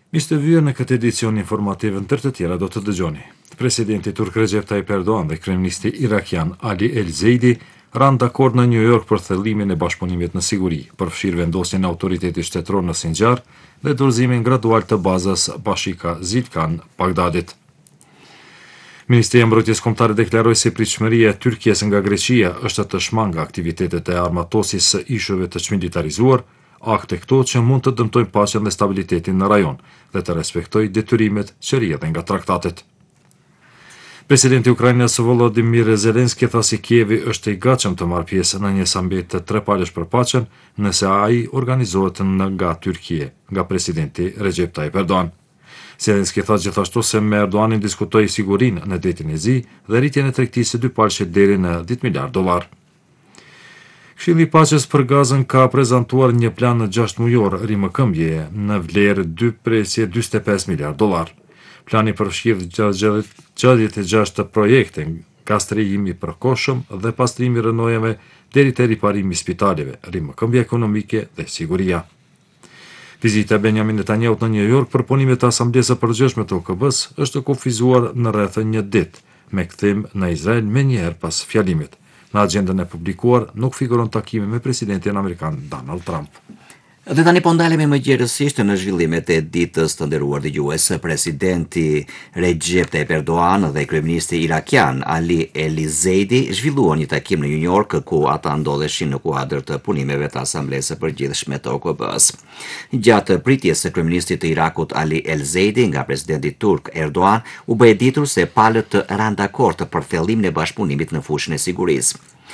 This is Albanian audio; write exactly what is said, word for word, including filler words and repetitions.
Mish të vyer në këtë edicion informativ në tërë të tjera do të dëgjoni. Presidenti turk Recep Tayyip Erdogan dhe kryeministri irakian Ali El-Zeidi ranë dakord në New York për thellimin e bashkëpunimit në siguri, përfshirë vendosjen e autoritetit shtetëror në Sinjar dhe dorëzimin gradual të bazës Bashika Zilkan, Bagdadit. Ministria e Mbrojtjes Kombëtare deklaroi se pritshmëria e Tyrkisë nga Greqia është të shmangë aktivitetet e armatosjes së ishujve të çmilitarizuar, akte këto që mund të dëmtojnë paqen dhe stabilitetin në rajon dhe të respektojë detyrimet që rrjedhin nga traktatet. Presidenti i Ukrainës Volodymyr Zelensky tha se Kievi është i gatshëm të marrë pjesë në një samit të trepalësh për paqen nëse ai organizohet nga Tyrkia, nga presidenti Recep Tayyip Erdogan. Zelensky tha gjithashtu se me Erdoganin diskutoi sigurinë në detin e Zi dhe rritjen e tregtisë së dypalëshe deri në dhjetë miliardë dollar. Këshilli i Paqes për Gazën ka prezantuar një plan në gjashtë mujor rimëkëmbjeje në vlerë dy presje njëzet e pesë miliardë dollar. Plani përfshirë gjashtëdhjetë e gjashtë projekte, nga strehimi i përkohshëm dhe pastrimi i rrënojave deri te riparimi i spitaleve, rimëkëmbja ekonomike dhe siguria. Vizita e Benjamin Netanyahut në New York për punimet e asamblesë së përgjithshme të O K B-s është kufizuar në rreth një ditë, me kthim në Izrael menjëherë pas fjalimit. Në agjendën e publikuar nuk figuron takimi me presidentin amerikan Donald Trump. Dhe tani po ndalemi më gjerësisht në zhvillimet e ditës të nderuar dëgjues. Presidenti Recep Tayyip Erdogan dhe kryeministri irakian Ali El-Zeidi zhvilluan një takim në New York ku ata ndodheshin në kuadër të punimeve të asamblesë së përgjithshme të O K B-s. Gjatë pritjes së kryeministrit të Irakut Ali El-Zeidi nga presidenti turk Erdogan, u bë e ditur se palët ranë dakord për thellimin e bashkëpunimit në fushën e sigurisë.